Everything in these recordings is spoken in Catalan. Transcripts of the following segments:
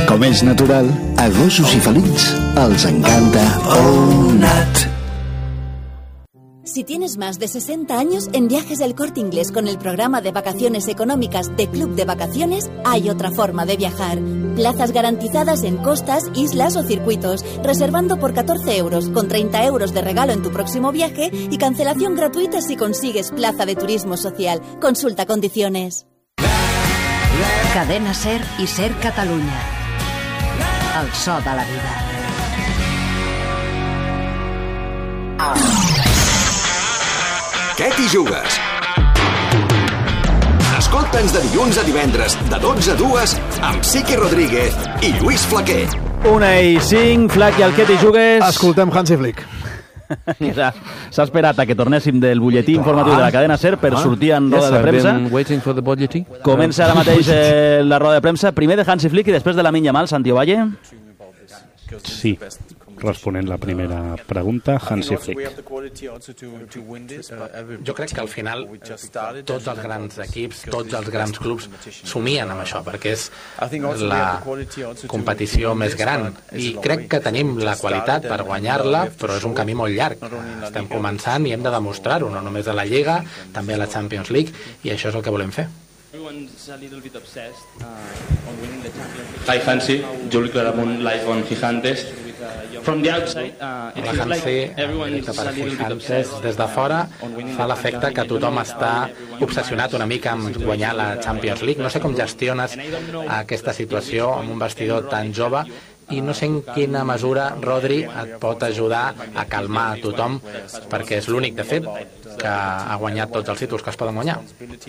Com és natural, a gossos i felins els encanta ONAT. Si tienes más de 60 años, en Viajes El Corte Inglés con el programa de vacaciones económicas de Club de Vacaciones hay otra forma de viajar. Plazas garantizadas en costas, islas o circuitos, reservando por 14 euros, con 30 euros de regalo en tu próximo viaje y cancelación gratuita si consigues plaza de turismo social. Consulta condiciones. Cadena SER i SER Catalunya. El so de la vida. Què t'hi jugues? Escolta'ns de dilluns a divendres, de 12 a 2, amb Siqui Rodríguez i Lluís Flaquer. 1:05, Flac, i el què t'hi jugues? Escoltem Hansi Flick. S'ha esperat a que tornéssim del butlletí informatiu de la cadena SER per sortir en roda de premsa. Comença ara mateix la roda de premsa, primer de Hansi Flick i després de Lamine Yamal. Santi Ovalle. Sí, responent la primera pregunta, Hansi Flick. Jo crec que al final tots els grans equips, tots els grans clubs somien amb això, perquè és la competició més gran i crec que tenim la qualitat per guanyar-la, però és un camí molt llarg. Estem començant i hem de demostrar-ho, no només a la Lliga, també a la Champions League, i això és el que volem fer. Everyone's a little bit obsessed on winning the Champions League. Hi Hansi, Juli Claramunt live on Gigantes. From the outside, it feels like everyone's a little bit obsessed. Des de fora fa l'efecte que tothom està obsessionat una mica amb guanyar la Champions League. No sé com gestiones aquesta situació amb un vestidor tan jove i no sé en quina mesura Rodri et pot ajudar a calmar a tothom, perquè és l'únic, de fet, que ha guanyat tots els títols que es poden guanyar.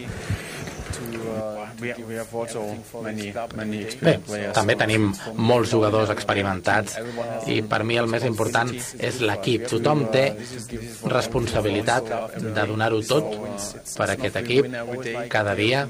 Bé, també tenim molts jugadors experimentats i per mi el més important és l'equip. Tothom té responsabilitat de donar-ho tot per aquest equip cada dia.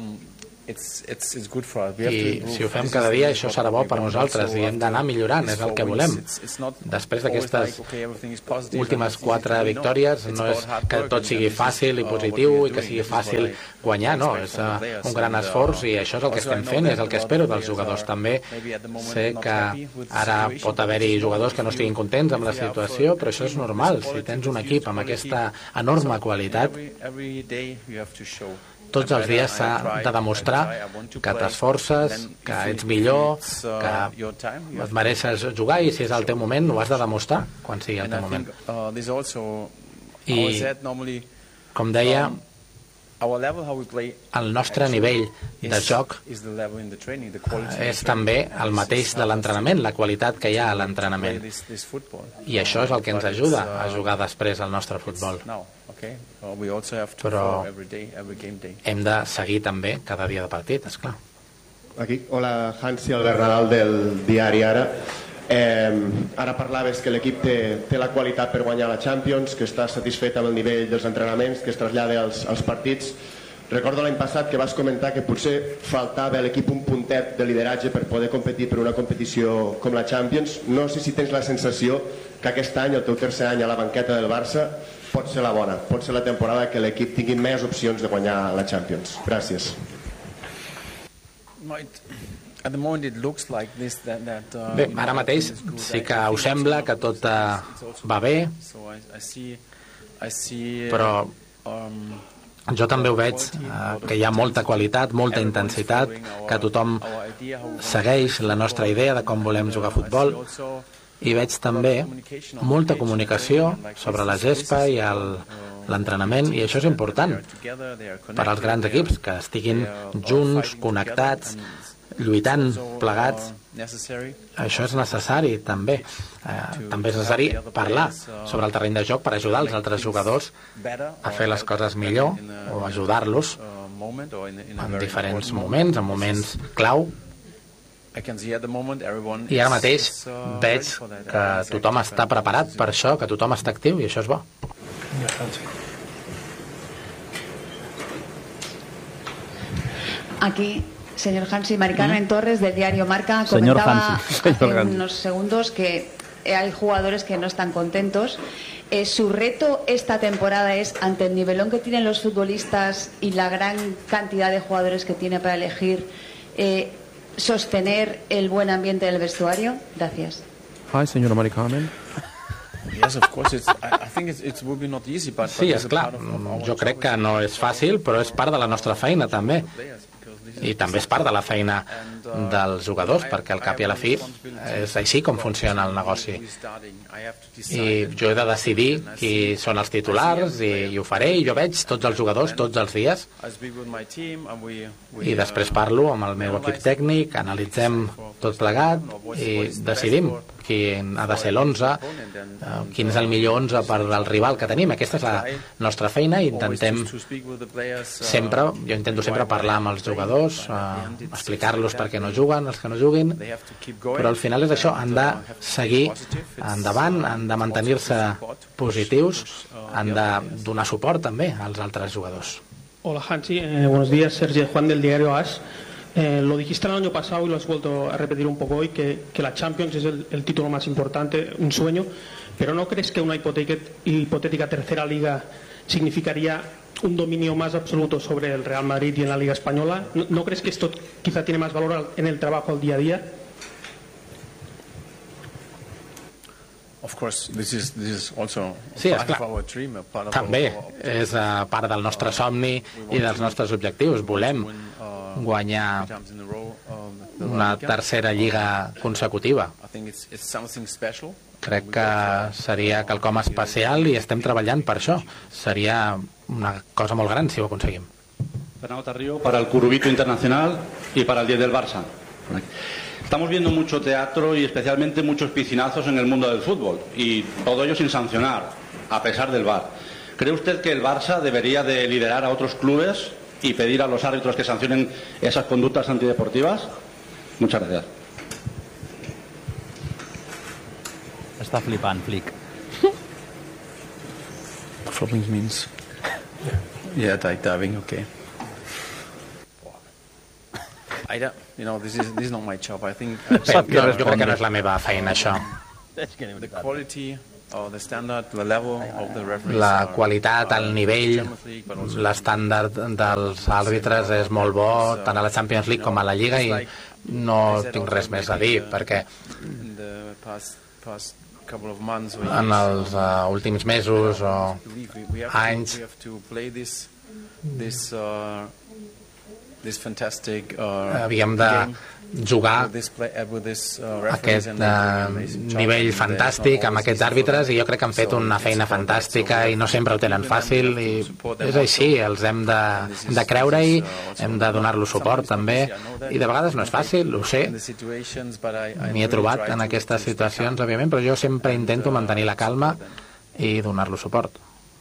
I si ho fem cada dia, això serà bo per nosaltres i hem d'anar millorant, és el que volem. Després d'aquestes últimes 4 victòries, no és que tot sigui fàcil i positiu i que sigui fàcil guanyar, no, és un gran esforç i això és el que estem fent, és el que espero dels jugadors. També sé que ara pot haver-hi jugadors que no estiguin contents amb la situació, però això és normal. Si tens un equip amb aquesta enorme qualitat, tots els dies s'ha de demostrar que t'esforces, que ets millor, que et mereixes jugar i si és el teu moment ho has de demostrar quan sigui el teu moment. I, com deia, el nostre nivell de joc és també el mateix de l'entrenament, la qualitat que hi ha a l'entrenament. I això és el que ens ajuda a jugar després al nostre futbol. Però hem de seguir també cada dia de partit, esclar. Aquí, hola, Hansi, Albert Nadal del diari Ara. Ara parlaves que l'equip té la qualitat per guanyar la Champions, que està satisfet amb el nivell dels entrenaments, que es trasllada als partits. Recordo l'any passat que vas comentar que potser faltava a l'equip un puntet de lideratge per poder competir per una competició com la Champions. No sé si tens la sensació que aquest any, el teu tercer any a la banqueta del Barça, pot ser la bona, pot ser la temporada que l'equip tingui més opcions de guanyar la Champions. Gràcies. Bé, ara mateix sí que us sembla que tot va bé, però jo també ho veig, que hi ha molta qualitat, molta intensitat, que tothom segueix la nostra idea de com volem jugar a futbol, i veig també molta comunicació sobre la gespa i l'entrenament, i això és important per als grans equips, que estiguin junts, connectats, lluitant plegats. Això és necessari també. També és necessari parlar sobre el terreny de joc per ajudar els altres jugadors a fer les coses millor o ajudar-los en diferents moments, en moments clau. I ara mateix veig que tothom està preparat per això, que tothom està actiu, i això és bo. Aquí, señor Hansi, Mari Carmen Torres del diario Marca comentaba hace unos segundos que hay jugadores que no están contentos. Su reto esta temporada es, ante el nivelón que tienen los futbolistas y la gran cantidad de jugadores que tiene para elegir, sostener el buen ambiente del vestuario? Gracias. Hi, señora Mari Carmen. Sí, és clar, jo crec que no és fàcil, però és part de la nostra feina també. I també és part de la feina dels jugadors, perquè al cap i a la fi és així com funciona el negoci. I jo he de decidir qui són els titulars i ho faré, i jo veig tots els jugadors tots els dies i després parlo amb el meu equip tècnic, analitzem tot plegat i decidim quin ha de ser l'11, quin és el millor 11 per al rival que tenim. Aquesta és la nostra feina i intentem sempre, jo intento sempre parlar amb els jugadors, explicar-los per què no juguen, els que no juguin, però al final és això, han de seguir endavant, han de mantenir-se positius, han de donar suport també als altres jugadors. Hola Hansi, buenos días, Sergio Juan del diario AS. Lo dijiste el año pasado y lo has vuelto a repetir un poco hoy, que la Champions es el título más importante, un sueño, pero ¿no crees que una hipotética tercera liga significaría un dominio más absoluto sobre el Real Madrid y en la Liga Española? ¿No crees que esto quizá tiene más valor en el trabajo al día a día? Sí, esclar. També és part del nostre somni i dels nostres objectius. Volem guanyar una tercera lliga consecutiva. Crec que seria quelcom especial i estem treballant per això. Seria una cosa molt gran si ho aconseguim. Fernando Tarrio, para el Curubito Internacional y para el 10 del Barça. Estamos viendo mucho teatro y especialmente muchos piscinazos en el mundo del fútbol, y todo ello sin sancionar, a pesar del VAR. ¿Cree usted que el Barça debería de liderar a otros clubes y pedir a los árbitros que sancionen esas conductas antideportivas? Muchas gracias. Està flipant, Flick. Problems means... Yeah, diving, okay. This is not my job. I think jo crec que no és la meva feina, això. La qualitat, el nivell, l'estàndard dels àrbitres és molt bo, tant a la Champions League com a la Lliga, i no tinc res més a dir, perquè en els últims mesos o anys havíem de jugar aquest nivell fantàstic amb aquests àrbitres, i jo crec que han fet una feina fantàstica i no sempre ho tenen fàcil, i és així, els hem de creure-hi, hem de donar-los suport també, i de vegades no és fàcil, ho sé, m'hi he trobat en aquestes situacions, òbviament, però jo sempre intento mantenir la calma i donar-los suport.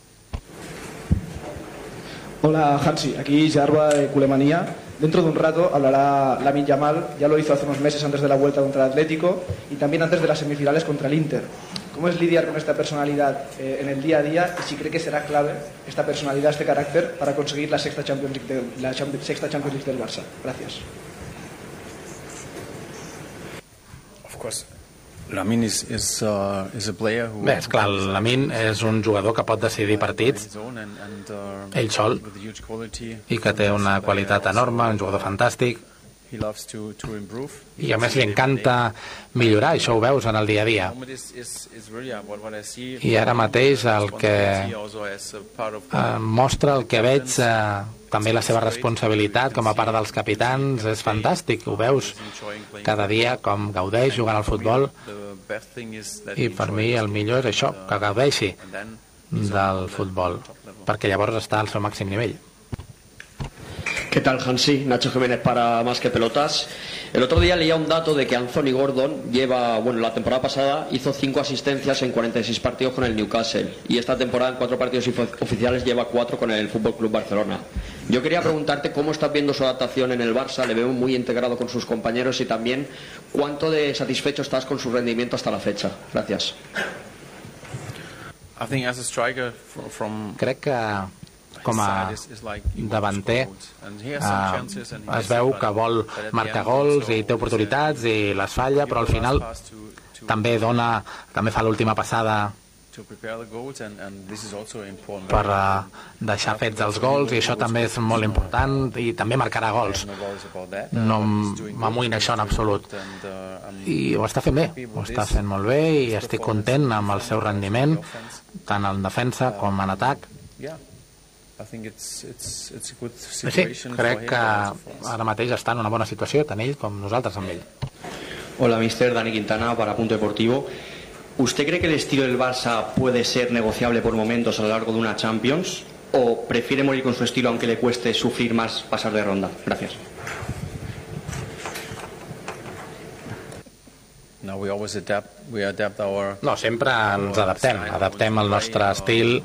Hola Hansi, aquí Jarba de Culemanía. Dentro de un rato hablará Lamine Yamal, ya lo hizo hace unos meses antes de la vuelta contra el Atlético y también antes de las semifinales contra el Inter. ¿Cómo es lidiar con esta personalidad en el día a día, y si cree que será clave esta personalidad, este carácter, para conseguir la sexta Champions League del Barça? Gracias. Lamine is a player who... Bé, esclar, Lamine és un jugador que pot decidir partits ell sol i que té una qualitat enorme, un jugador fantàstic, i a més li encanta millorar, això ho veus en el dia a dia. I ara mateix el que mostra, el que veig, també la seva responsabilitat com a part dels capitans, és fantàstic, ho veus cada dia com gaudeix jugant al futbol, i per mi el millor és això, que gaudeixi del futbol, perquè llavors està al seu màxim nivell. ¿Qué tal, Hansi? Nacho Jiménez para Más que Pelotas. El otro día leía un dato de que Anthony Gordon la temporada pasada hizo 5 asistencias en 46 partidos con el Newcastle, y esta temporada en 4 partidos oficiales lleva 4 con el Fútbol Club Barcelona. Yo quería preguntarte cómo estás viendo su adaptación en el Barça, le veo muy integrado con sus compañeros, y también cuánto de satisfecho estás con su rendimiento hasta la fecha. Gracias. Crec que com a davanter es veu que vol marcar gols i té oportunitats i les falla, però al final també fa l'última passada per deixar fets els gols, i això també és molt important, i també marcarà gols. No m'amoïna això en absolut. I ho està fent bé, ho està fent molt bé, i estic content amb el seu rendiment, tant en defensa com en atac. Sí, crec que ara mateix està en una bona situació, tant ell com nosaltres amb ell. Hola, mister. Dani Quintana para Punto Deportivo. ¿Usted cree que el estilo del Barça puede ser negociable por momentos a lo largo de una Champions? ¿O prefiere morir con su estilo aunque le cueste sufrir más pasar de ronda? Gracias. No, sempre ens adaptem el nostre estil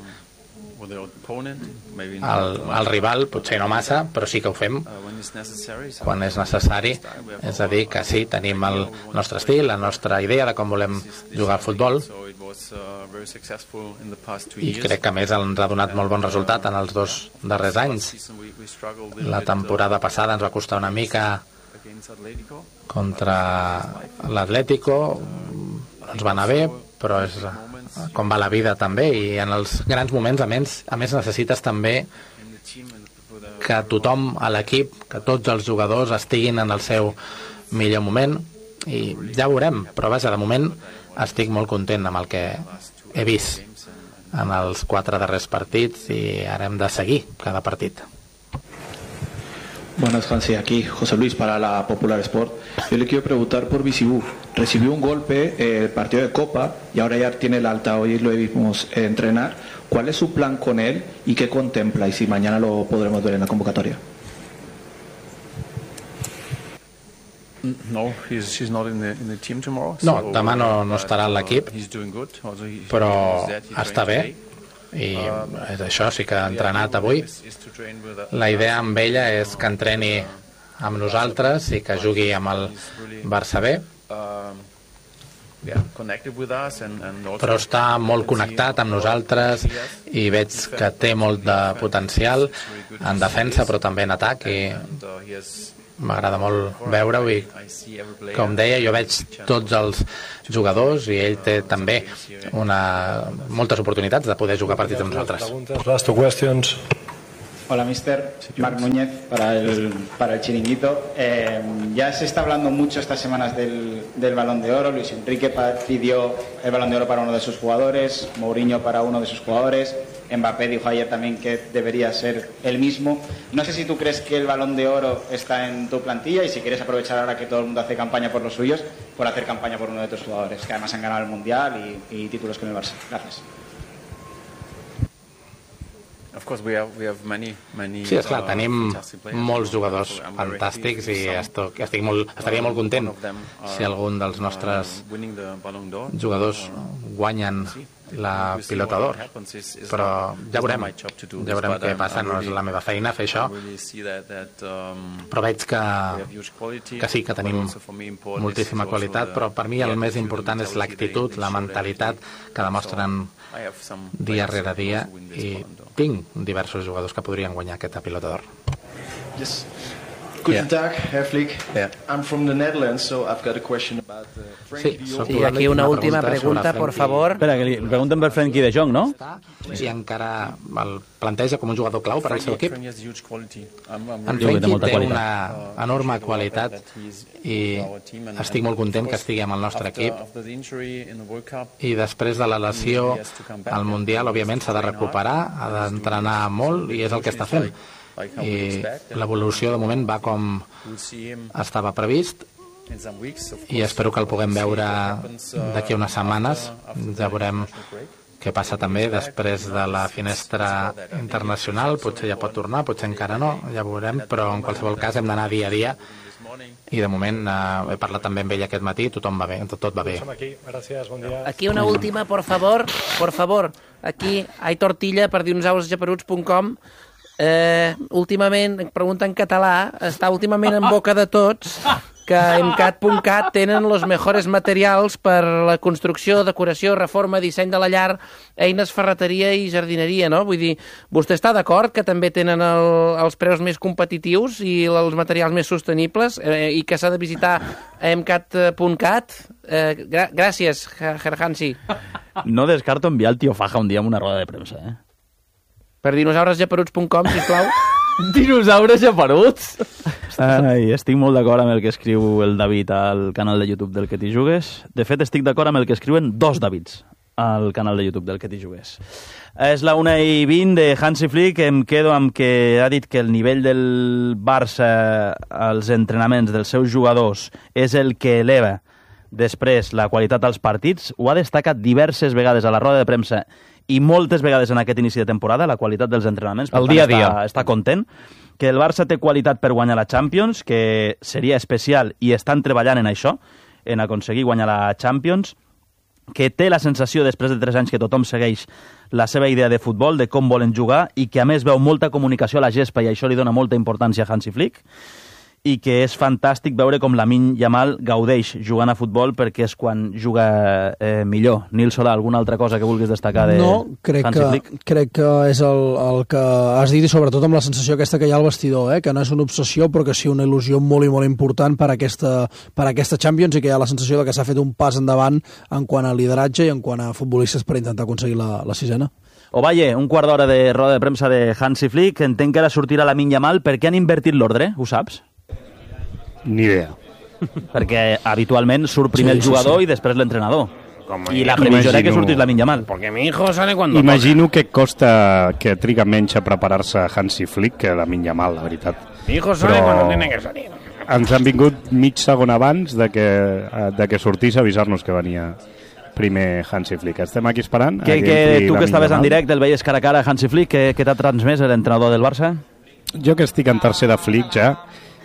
al rival, potser no massa, però sí que ho fem quan és necessari. És a dir, que sí, tenim el nostre estil, la nostra idea de com volem jugar al futbol, i crec que a més ens ha donat molt bon resultat en els 2 darrers anys. La temporada passada ens va costar una mica contra l'Atlético, ens va anar bé, però és com va la vida també, i en els grans moments a més necessites també que tothom a l'equip, que tots els jugadors estiguin en el seu millor moment, i ja ho veurem, però vaja, de moment estic molt content amb el que he vist en els 4 darrers partits, i ara hem de seguir cada partit. Buenas, Hansi, aquí José Luis para la Popular Sport. Yo le quiero preguntar por Bisibú. Recibió un golpe el partido de Copa y ahora ya tiene el alta, hoy lo vimos entrenar. ¿Cuál es su plan con él y qué contempla? Y si mañana lo podremos ver en la convocatoria. No, he's not in the team tomorrow. No, demà no estarà a l'equip, però està bé, i és això, sí que ha entrenat avui. La idea amb ella és que entreni amb nosaltres i que jugui amb el Barça B, però està molt connectat amb nosaltres, i veig que té molt de potencial en defensa però també en atac, i m'agrada molt veure-ho, i com deia, jo veig tots els jugadors i ell té també moltes oportunitats de poder jugar partits amb nosaltres. Hola, mister. Marc Núñez para el Chiringuito. Ya se está hablando mucho estas semanas del Balón de Oro. Luis Enrique pidió el Balón de Oro para uno de sus jugadores, Mourinho para uno de sus jugadores, Mbappé dijo ayer también que debería ser el mismo. No sé si tú crees que el Balón de Oro está en tu plantilla, y si quieres aprovechar ahora que todo el mundo hace campaña por los suyos, por hacer campaña por uno de tus jugadores, que además han ganado el Mundial y títulos con el Barça. Gracias. Sí, esclar, tenim molts jugadors fantàstics, i estaria molt content si algun dels nostres jugadors guanyen la Pilota d'Or, però ja veurem què passa. No és la meva feina fer això, però veig que sí que tenim moltíssima qualitat, però per mi el més important és l'actitud, la mentalitat que demostren dia rere dia, i tinc diversos jugadors que podrien guanyar aquesta Pilota d'Or. Yes. Guten Tag, Herr Flick. I'm from the Netherlands, so I've got a question about Y aquí una última pregunta, por favor. Espera, que li pregunten per Frenkie de Jong, no? I encara el planteja com un jugador clau per al seu equip. En Frenkie té una enorme qualitat, i estic molt content que estigui amb el nostre equip, i després de la lesió al Mundial, òbviament s'ha de recuperar, ha d'entrenar molt, i és el que està fent, i l'evolució de moment va com estava previst, i espero que el puguem veure d'aquí unes setmanes. Ja veurem què passa també després de la finestra internacional, potser ja pot tornar, potser encara no, ja veurem, però en qualsevol cas hem d'anar dia a dia, i de moment he parlat també amb ell aquest matí, tot va bé. Aquí una última, por favor, aquí Aitor Tilla per dinosaurosgeperuts.com. Últimament, pregunta en català, està últimament en boca de tots que MCAT.cat tenen els millors materials per la construcció, decoració, reforma, disseny de la llar, eines, ferreteria i jardineria, no? Vull dir, vostè està d'acord que també tenen els preus més competitius i els materials més sostenibles, i que s'ha de visitar MCAT.cat? Gràcies, Herr Hansi. No descarto enviar el tio Faja un dia a una roda de premsa, Per dinosauresgeperuts.com, sisplau. Dinosaures geperuts? Ai, estic molt d'acord amb el que escriu el David al canal de YouTube del Que t'hi jugues. De fet, estic d'acord amb el que escriuen dos Davids al canal de YouTube del Que t'hi jugues. És la 1:20 de Hansi Flick. Em quedo amb que ha dit que el nivell del Barça als entrenaments dels seus jugadors és el que eleva després la qualitat als partits. Ho ha destacat diverses vegades a la roda de premsa i moltes vegades en aquest inici de temporada, la qualitat dels entrenaments. El dia a dia. Està content. Que el Barça té qualitat per guanyar la Champions, que seria especial i estan treballant en això, en aconseguir guanyar la Champions, que té la sensació, després de 3 anys, que tothom segueix la seva idea de futbol, de com volen jugar, i que a més veu molta comunicació a la gespa i això li dona molta importància a Hansi Flick, i que és fantàstic veure com Lamine Yamal gaudeix jugant a futbol perquè és quan juga millor. Nil Solà, alguna altra cosa que vulguis destacar de Hansi Flick? Crec que és el que has dit, i sobretot amb la sensació aquesta que hi ha al vestidor, que no és una obsessió però que sí una il·lusió molt i molt important per aquesta Champions, i que hi ha la sensació de que s'ha fet un pas endavant en quant a lideratge i en quant a futbolistes per intentar aconseguir la 6ena. Ovalle, un quart d'hora de roda de premsa de Hansi Flick. Entenc que ara sortirà Lamine Yamal. Per què han invertit l'ordre? Ho saps? Ni idea. Perquè habitualment surt primer el jugador i després l'entrenador. I la previsió era que sortís Lamine Yamal. Porque mi hijo sale cuando Imagino que costa, que triga menys a preparar-se Hansi Flick que Lamine Yamal, la veritat. Mi hijo sale cuando tiene que salir. Ens han vingut mig segon abans de que sortís a avisar-nos que venia primer Hansi Flick. Estem aquí esperant. Tu que estaves en directe, el veies cara a cara a Hansi Flick, què t'ha transmès l'entrenador del Barça? Jo que estic en tercer de Flick ja,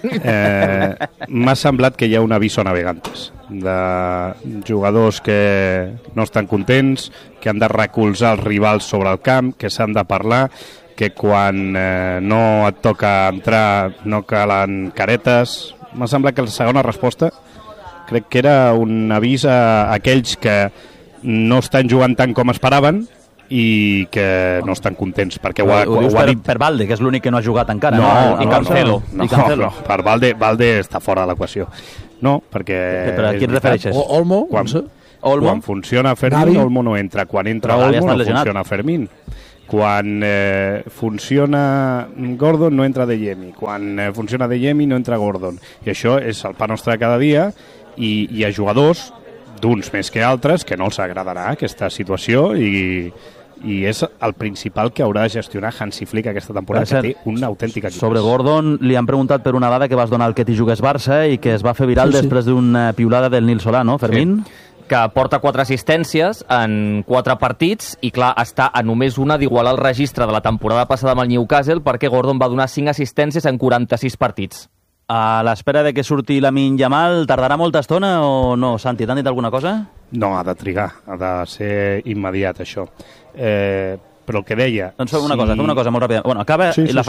m'ha semblat que hi ha un aviso a navegantes de jugadors que no estan contents, que han de recolzar els rivals sobre el camp, que s'han de parlar, que quan no et toca entrar no calen caretes. M'ha semblat que la segona resposta crec que era un avís a aquells que no estan jugant tant com esperaven i que no estan contents perquè ho ha dit per Valde, que és l'únic que no ha jugat encara, no? I Cancelo. No, per Valde està fora de l'equació. No, perquè... Però a qui et refereixes? Olmo? Quan funciona Fermín, Olmo no entra. Quan entra Olmo, no funciona Fermín. Quan funciona Gordon, no entra De Jemi. Quan funciona De Jemi, no entra Gordon. I això és el pa nostre de cada dia, i hi ha jugadors, d'uns més que altres, que no els agradarà aquesta situació, i és el principal que haurà de gestionar Hansi Flick aquesta temporada, que té una autèntica equip. Sobre Gordon li han preguntat per una dada que vas donar al Que t'hi jugues Barça i que es va fer viral després d'una piulada del Nil Solà, no, Fermín? Sí. Que porta 4 assistències en 4 partits i, clar, està a només una d'igualar el registre de la temporada passada amb el Newcastle, perquè Gordon va donar 5 assistències en 46 partits. A l'espera de que surti Lamine Yamal, tardarà molta estona o no? Santi, t'han dit alguna cosa? No, ha de trigar, ha de ser immediat, això. Però el que deia... Doncs fem una cosa molt ràpida. Bueno, acaba,